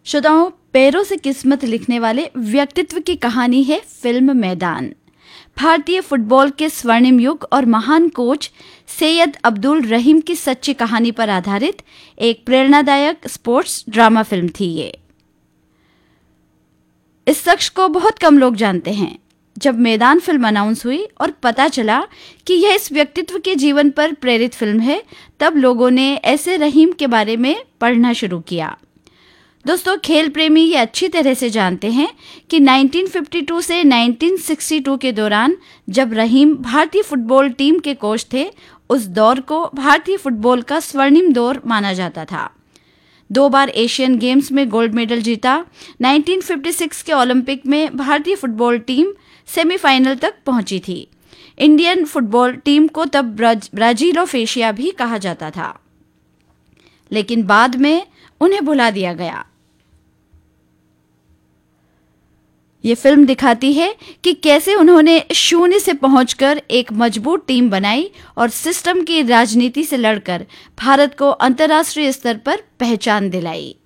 श्रोताओं, पैरों से किस्मत लिखने वाले व्यक्तित्व की कहानी है फिल्म मैदान। भारतीय फुटबॉल के स्वर्णिम युग और महान कोच सैयद अब्दुल रहीम की सच्ची कहानी पर आधारित एक प्रेरणादायक स्पोर्ट्स ड्रामा फिल्म थी ये। इस शख्स को बहुत कम लोग जानते हैं। जब मैदान फिल्म अनाउंस हुई और पता चला कि यह इस व्यक्तित्व के जीवन पर प्रेरित फिल्म है, तब लोगों ने ऐसे रहीम के बारे में पढ़ना शुरू किया। दोस्तों, खेल प्रेमी ये अच्छी तरह से जानते हैं कि 1952 से 1962 के दौरान जब रहीम भारतीय फुटबॉल टीम के कोच थे, उस दौर को भारतीय फुटबॉल का स्वर्णिम दौर माना जाता था। 2 बार एशियन गेम्स में गोल्ड मेडल जीता। 1956 के ओलंपिक में भारतीय फुटबॉल टीम सेमीफाइनल तक पहुंची थी। इंडियन फुटबॉल टीम को तब ब्राजील ऑफ एशिया भी कहा जाता था, लेकिन बाद में उन्हें भुला दिया गया। ये फिल्म दिखाती है कि कैसे उन्होंने शून्य से पहुंचकर एक मजबूत टीम बनाई और सिस्टम की राजनीति से लड़कर भारत को अंतर्राष्ट्रीय स्तर पर पहचान दिलाई।